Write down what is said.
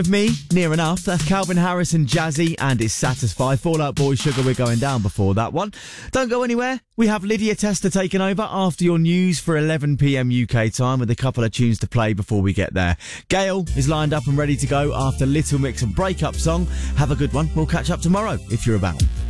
Of me, near enough. That's Calvin Harris and Jazzy, and it's Satisfy. Fall Out Boy, Sugar, we're going down before that one. Don't go anywhere. We have Lydia Tester taking over after your news for 11 p.m. UK time with a couple of tunes to play before we get there. Gail is lined up and ready to go after Little Mix and Breakup Song. Have a good one. We'll catch up tomorrow if you're about.